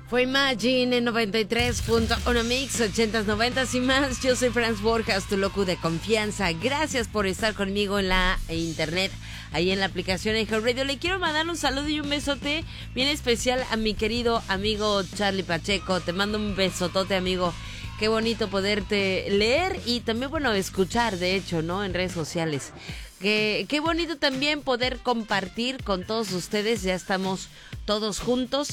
Fue Imagine en 93.1 Mix, 80s, 90s y más. Yo soy Franz Borjas, tu locu de confianza. Gracias por estar conmigo en la internet, ahí en la aplicación iHeartRadio. Le quiero mandar un saludo y un besote bien especial a mi querido amigo Charlie Pacheco. Te mando un besotote, amigo. Qué bonito poderte leer y también, bueno, escuchar, de hecho, ¿no? En redes sociales. Qué bonito también poder compartir con todos ustedes. Ya estamos todos juntos